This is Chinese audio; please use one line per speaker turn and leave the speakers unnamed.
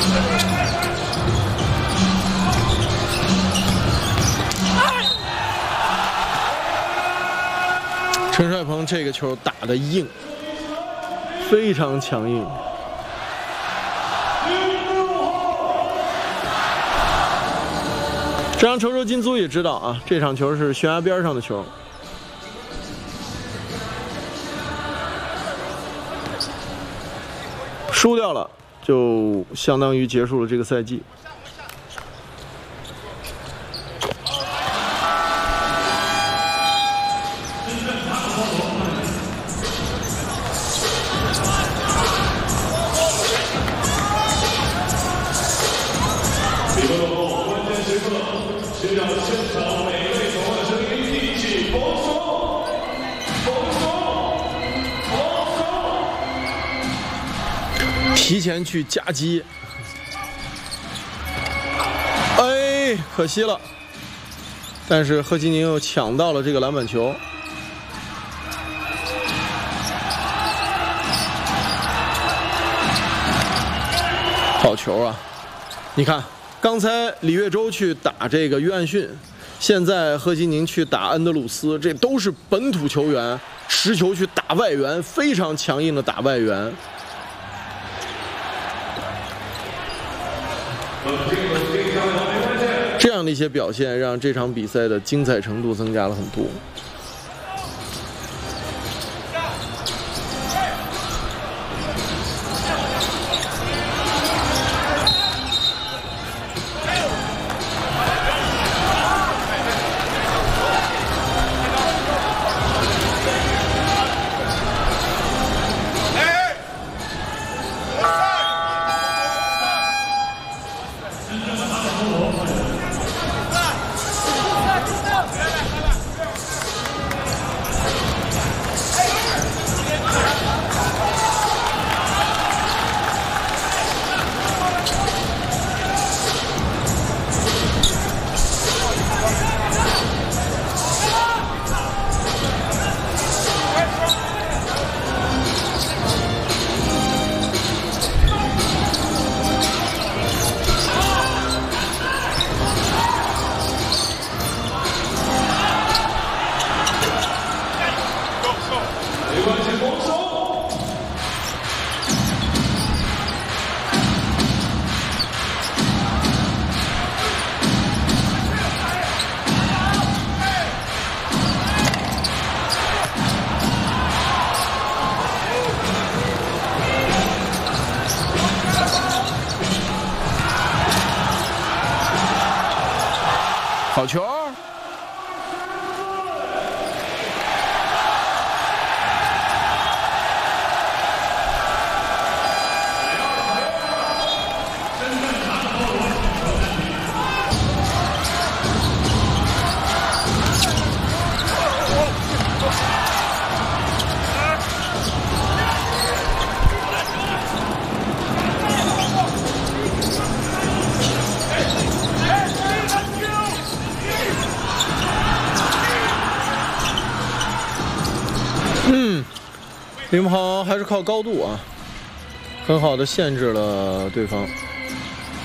陈帅鹏这个球打得硬，非常强硬。这场球手金租也知道啊，这场球是悬崖边上的球。输掉了，就相当于结束了这个赛季。提前去夹击，哎，可惜了。但是贺基宁又抢到了这个篮板球。好球啊！你看，刚才李月洲去打这个约翰逊，现在贺基宁去打安德鲁斯，这都是本土球员，持球去打外援，非常强硬的打外援。这样的一些表现，让这场比赛的精彩程度增加了很多。好球！李梦豪还是靠高度啊，很好的限制了对方。